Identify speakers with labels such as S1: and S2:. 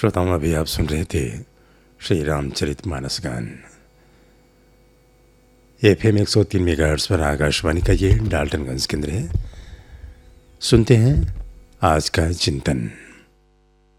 S1: श्रोताओं, अभी आप सुन रहे थे श्री रामचरितमानस गान FM 103 मेगाहर्ट्ज़ पर आकाशवाणी का ये डाल्टनगंज केंद्र है। सुनते हैं आज का चिंतन।